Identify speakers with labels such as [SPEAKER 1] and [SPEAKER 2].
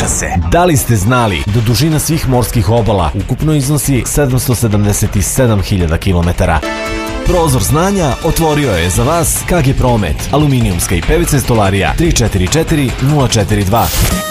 [SPEAKER 1] Događa se. Da li ste znali da dužina svih morskih obala ukupno iznosi 777.000 km? Prozor znanja otvorio je za vas KG Promet, aluminijumska i PVC stolarija 344 042.